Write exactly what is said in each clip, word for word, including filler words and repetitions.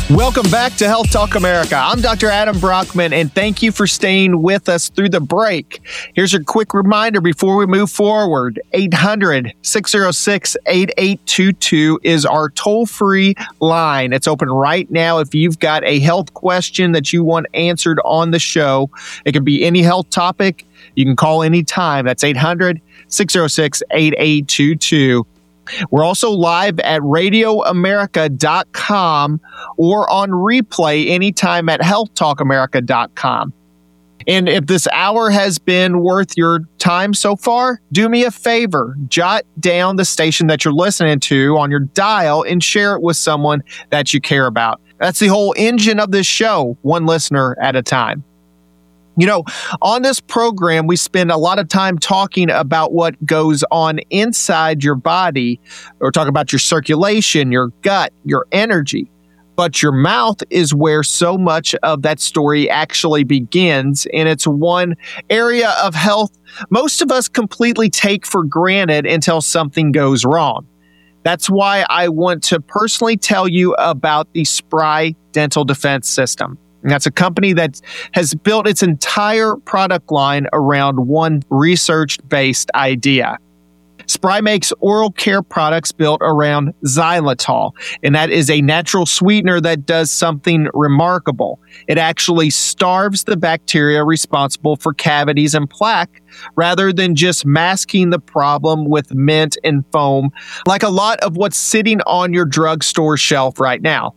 Welcome back to Health Talk America. I'm Doctor Adam Brockman, and thank you for staying with us through the break. Here's a quick reminder before we move forward. eight hundred, six oh six, eight eight two two is our toll-free line. It's open right now if you've got a health question that you want answered on the show. It can be any health topic. You can call anytime. That's eight hundred, six oh six, eight eight two two. We're also live at radio america dot com or on replay anytime at health talk america dot com. And if this hour has been worth your time so far, do me a favor. Jot down the station that you're listening to on your dial and share it with someone that you care about. That's the whole engine of this show, one listener at a time. You know, on this program, we spend a lot of time talking about what goes on inside your body, or talk about your circulation, your gut, your energy. But your mouth is where so much of that story actually begins, and it's one area of health most of us completely take for granted until something goes wrong. That's why I want to personally tell you about the Spry Dental Defense System. And that's a company that has built its entire product line around one research-based idea. Spry makes oral care products built around xylitol, and that is a natural sweetener that does something remarkable. It actually starves the bacteria responsible for cavities and plaque, rather than just masking the problem with mint and foam, like a lot of what's sitting on your drugstore shelf right now.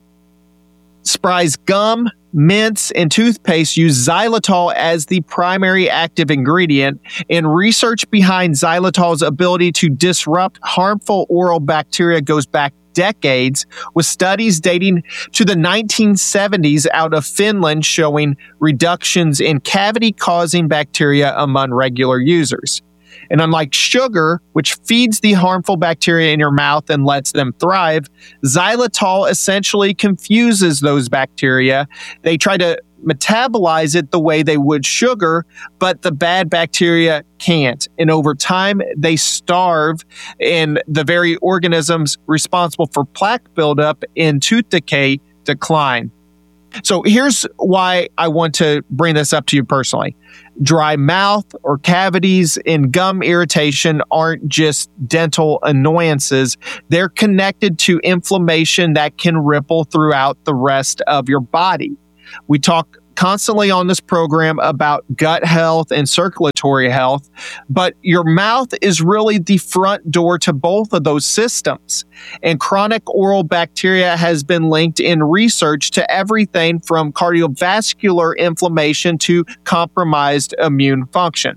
Spry's gum, mints, and toothpaste use xylitol as the primary active ingredient, and research behind xylitol's ability to disrupt harmful oral bacteria goes back decades, with studies dating to the nineteen seventies out of Finland showing reductions in cavity-causing bacteria among regular users. And unlike sugar, which feeds the harmful bacteria in your mouth and lets them thrive, xylitol essentially confuses those bacteria. They try to metabolize it the way they would sugar, but the bad bacteria can't. And over time, they starve, and the very organisms responsible for plaque buildup and tooth decay decline. So here's why I want to bring this up to you personally. Dry mouth or cavities and gum irritation aren't just dental annoyances. They're connected to inflammation that can ripple throughout the rest of your body. We talk constantly on this program about gut health and circulatory health, but your mouth is really the front door to both of those systems. And chronic oral bacteria has been linked in research to everything from cardiovascular inflammation to compromised immune function.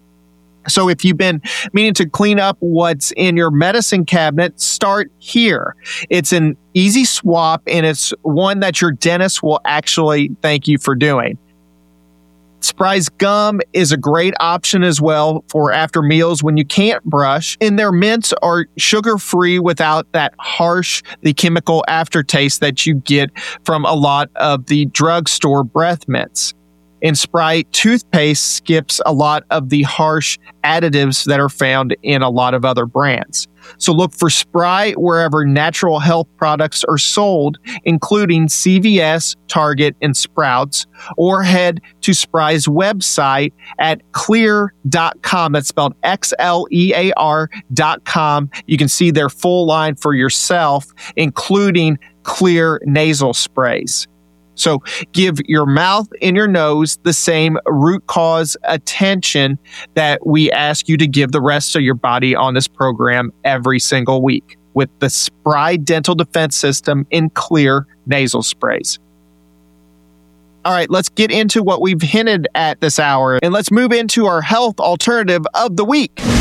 So if you've been meaning to clean up what's in your medicine cabinet, start here. It's an easy swap, and it's one that your dentist will actually thank you for doing. Spry's gum is a great option as well for after meals when you can't brush, and their mints are sugar-free without that harsh, the chemical aftertaste that you get from a lot of the drugstore breath mints. And Spry toothpaste skips a lot of the harsh additives that are found in a lot of other brands. So look for Spry wherever natural health products are sold, including C V S, Target, and Sprouts, or head to Spry's website at xlear dot com. That's spelled X L E A R dot com. You can see their full line for yourself, including Xlear nasal sprays. So give your mouth and your nose the same root cause attention that we ask you to give the rest of your body on this program every single week with the Spry Dental Defense System in Xlear nasal sprays. All right, let's get into what we've hinted at this hour, and let's move into our health alternative of the week.